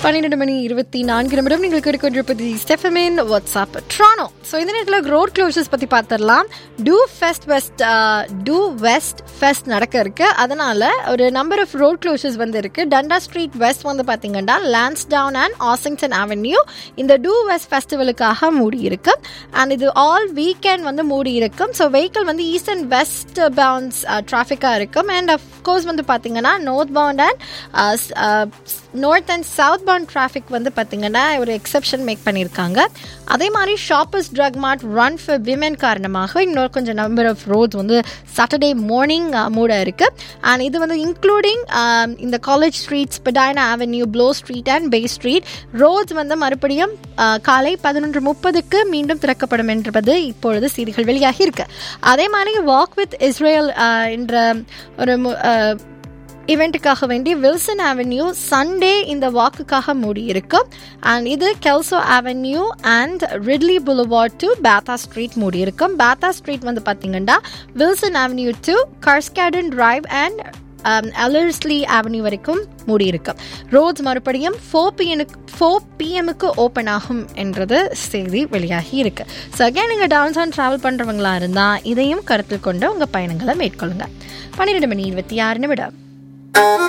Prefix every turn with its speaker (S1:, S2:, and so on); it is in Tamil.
S1: 12:24 நீங்கள் கேட்டுக்கொண்டிருப்பது ஸ்டெஃபமின் வாட்ஸ்அப் ட்ரானோ. ஸோ இந்த நேரத்தில் ரோட் க்ளோசர்ஸ் பற்றி பார்த்துடலாம். டூ வெஸ்ட் ஃபெஸ்ட் நடக்க இருக்கு. அதனால ஒரு நம்பர் ஆஃப் ரோட் க்ளோசர்ஸ் வந்து இருக்கு. டண்டா ஸ்ட்ரீட் வெஸ்ட் வந்து பார்த்தீங்கன்னா லான்ஸ்டவுன் அண்ட் ஆசிங்டன் அவென்யூ இந்த டூ வெஸ்ட் ஃபெஸ்டிவலுக்காக மூடி இருக்கு. அண்ட் இது ஆல் வீக்கெண்ட் வந்து மூடி இருக்கும். ஸோ வெஹிக்கிள் வந்து ஈஸ்ட் அண்ட் வெஸ்ட் பவுண்ட்ஸ் டிராஃபிக்காக இருக்கும். அண்ட் அஃப்கோர்ஸ் வந்து பார்த்தீங்கன்னா north bound and north and south bound traffic வந்து பார்த்தீங்கன்னா ஒரு எக்ஸப்ஷன் மேக் பண்ணியிருக்காங்க. அதே மாதிரி shoppers drug mart run for women காரணமாக இன்னொரு கொஞ்சம் நம்பர் ஆஃப் ரோட்ஸ் வந்து சாட்டர்டே மார்னிங் மூட இருக்கு. அண்ட் இது வந்து இன்க்ளூடிங் இந்த college street, ஸ்பெடைனா avenue, flow street and pay street roads வந்து மறுபடியும் காலை 11:30 மீண்டும் திறக்கப்படும் என்பது இப்பொழுது செய்திகள் வெளியாகி இருக்கு. அதே மாதிரி வாக் வித் இஸ்ரேல் என்ற ஒரு இவெண்ட்டுக்காக வேண்டி வில்சன் அவென்யூ சண்டே இந்த வாக்குக்காக மூடி இருக்கு. அண்ட் இது கெல்சோ avenue and ridley boulevard to petha street மூடி இருக்கும். பேத்தா ஸ்ட்ரீட் வந்து பார்த்தீங்கன்னா Wilson avenue to கர்ஸ்காடன் drive and எலர்ஸ்லி avenue வரைக்கும் மூடி இருக்கு. ரோட்ஸ் மறுபடியும் 4 PM ஓப்பன் ஆகும் என்றது செய்தி வெளியாகி இருக்கு. ஸோ அகேன் நீங்கள் டவுன் டவுன் ட்ராவல் பண்ணுறவங்களா இருந்தால் இதையும் கருத்தில் கொண்டு உங்கள் பயணங்களை மேற்கொள்ளுங்க. 12:26